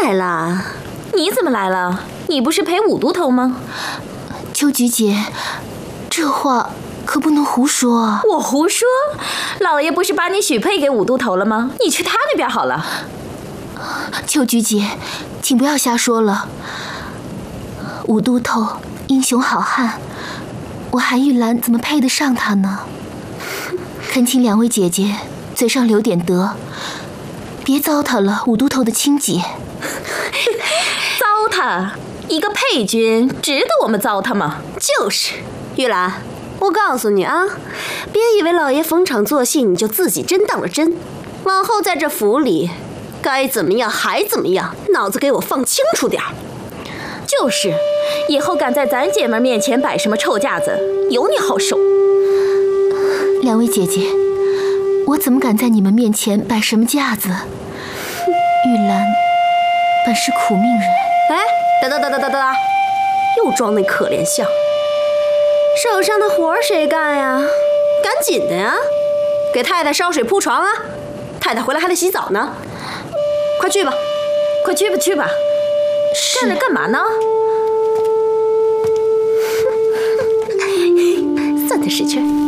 来了。 你怎么来了？你不是陪五都头吗？ 秋菊姐，这话可不能胡说啊！ 我胡说？老爷不是把你许配给五都头了吗？你去他那边好了。 秋菊姐，请不要瞎说了。五都头英雄好汉，我韩玉兰怎么配得上他呢？恳请两位姐姐嘴上留点德，别糟蹋了五都头的亲姐。 糟蹋？一个配军值得我们糟蹋吗？ 就是，玉兰，我告诉你啊，别以为老爷逢场作戏你就自己真当了真，往后在这府里该怎么样还怎么样，脑子给我放清楚点儿。 就是，以后敢在咱姐妹面前摆什么臭架子，有你好受。 两位姐姐，我怎么敢在你们面前摆什么架子？玉兰本是苦命人。 哎，等，又装那可怜相。手上的活谁干呀？赶紧的呀，给太太烧水铺床啊！太太回来还得洗澡呢，快去吧， 快去吧，去吧。站着干嘛呢？ 算他识趣。